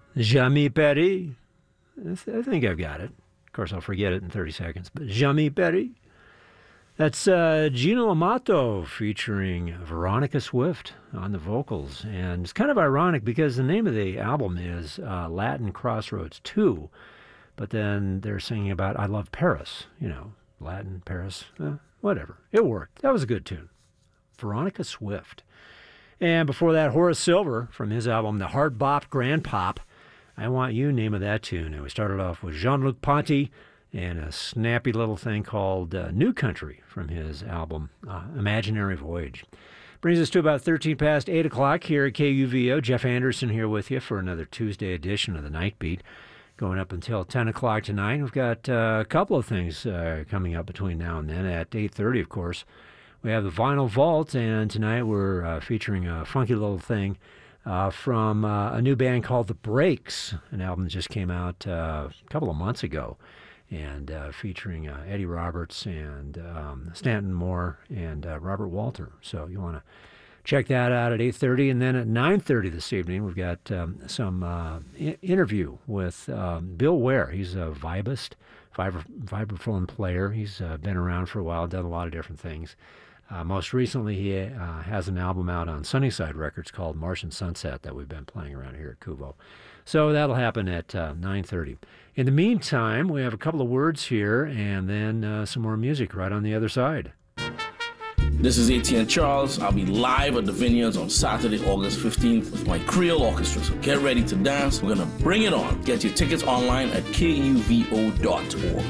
Jamais Paris. I think I've got it. Of course, I'll forget it in 30 seconds. But Jamais Paris. That's Gino Amato featuring Veronica Swift on the vocals. And it's kind of ironic because the name of the album is Latin Crossroads 2. But then they're singing about I Love Paris. Latin, Paris, whatever. It worked. That was a good tune. Veronica Swift. And before that, Horace Silver from his album, The Hard Bop Grand Pop. I Want You, name of that tune. And we started off with Jean-Luc Ponty and a snappy little thing called New Country from his album, Imaginary Voyage. Brings us to about 13 past 8 o'clock here at KUVO. Jeff Anderson here with you for another Tuesday edition of the Night Beat. Going up until 10 o'clock tonight. We've got a couple of things coming up between now and then. At 8:30, of course, we have the Vinyl Vault, and tonight we're featuring a funky little thing from a new band called The Breaks, an album that just came out a couple of months ago, and featuring Eddie Roberts and Stanton Moore and Robert Walter. So you want to check that out at 8:30, and then at 9:30 this evening, we've got some interview with Bill Ware. He's a vibist, vibraphone player. He's been around for a while, done a lot of different things. Most recently, he has an album out on Sunnyside Records called Martian Sunset that we've been playing around here at Kuvo. So that'll happen at 9:30. In the meantime, we have a couple of words here, and then some more music right on the other side. This is ATN Charles. I'll be live at the Vineyards on Saturday, August 15th with my Creole Orchestra. So get ready to dance. We're going to bring it on. Get your tickets online at kuvo.org.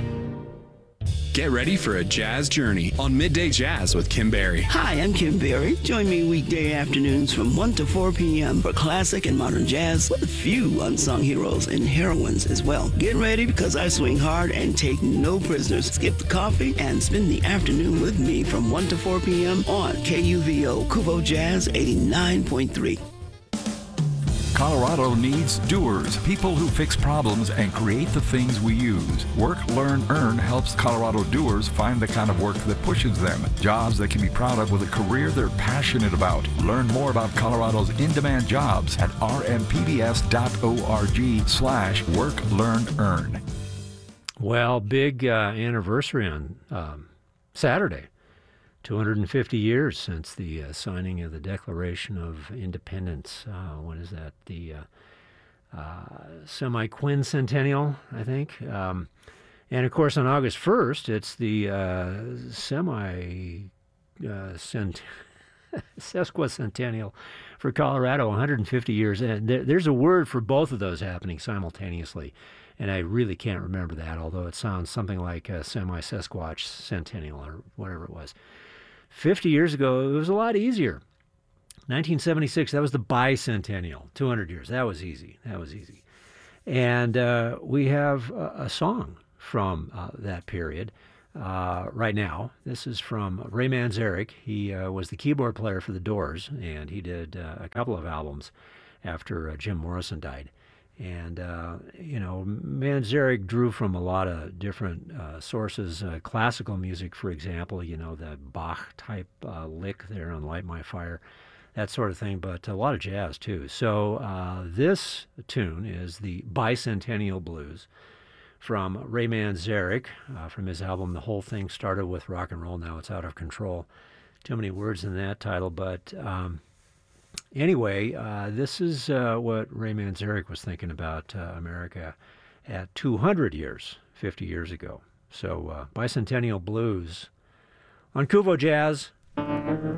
Get ready for a jazz journey on Midday Jazz with Kim Berry. Hi, I'm Kim Berry. Join me weekday afternoons from 1 to 4 p.m. for classic and modern jazz with a few unsung heroes and heroines as well. Get ready because I swing hard and take no prisoners. Skip the coffee and spend the afternoon with me from 1 to 4 p.m. on KUVO Kuvo Jazz 89.3. Colorado needs doers, people who fix problems and create the things we use. Work, Learn, Earn helps Colorado doers find the kind of work that pushes them. Jobs they can be proud of with a career they're passionate about. Learn more about Colorado's in-demand jobs at rmpbs.org/Work, Learn, Earn. Well, big anniversary on Saturday. 250 years since the signing of the Declaration of Independence. What is that? The semi-quincentennial, I think. And, of course, on August 1st, it's the sesquicentennial for Colorado, 150 years. And there's a word for both of those happening simultaneously. And I really can't remember that, although it sounds something like a semi-Sasquatch centennial or whatever it was. 50 years ago, it was a lot easier. 1976, that was the bicentennial. 200 years, that was easy. And we have a song from that period right now. This is from Ray Manzarek. He was the keyboard player for The Doors, and he did a couple of albums after Jim Morrison died. And, Manzarek drew from a lot of different sources. Classical music, for example, the Bach-type lick there on Light My Fire, that sort of thing, but a lot of jazz, too. So this tune is the Bicentennial Blues from Ray Manzarek from his album The Whole Thing Started With Rock and Roll, Now It's Out of Control. Too many words in that title, but... Anyway, this is what Ray Manzarek was thinking about America at 200 years, 50 years ago. So, Bicentennial Blues on Kuvo Jazz.